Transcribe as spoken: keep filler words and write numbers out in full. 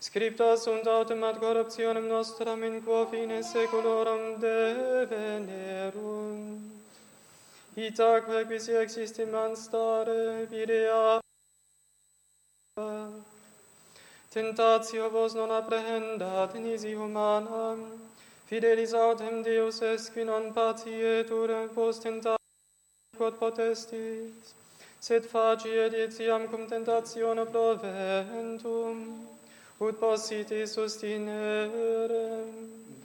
Scripta sunt autem ad corruptionem nostram in quo fine saeculorum devenerunt. Itaque quis existimans stare videa tentatio vos non apprehendat nisi humanam, fidelis autem Deus est qui non patietur vos tentat quod potestis, sed faciet etiam cum tentatione proventum, ut possite sustinere.